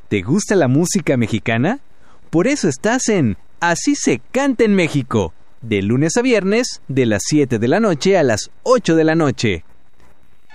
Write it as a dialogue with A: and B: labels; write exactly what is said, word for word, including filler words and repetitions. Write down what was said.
A: ¿Te gusta la música mexicana? Por eso estás en Así se canta en México, de lunes a viernes, de las siete de la noche a las ocho de la noche.